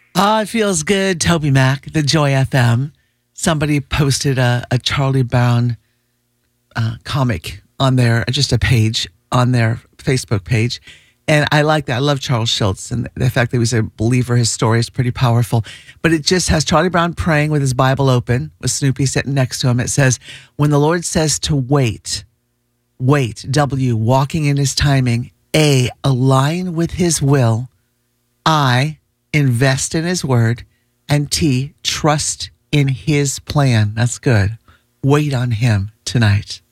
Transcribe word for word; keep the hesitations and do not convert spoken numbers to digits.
Ah, it feels good. Toby Mac, the Joy F M. Somebody posted a, a Charlie Brown uh, comic on their, just a page on their Facebook page. And I like that. I love Charles Schultz and the fact that he was a believer. His story is pretty powerful. But it just has Charlie Brown praying with his Bible open, with Snoopy sitting next to him. It says, when the Lord says to wait, wait, W, walking in his timing, A, align with his will, I, invest in his word, and T, trust in his plan. That's good. Wait on him tonight.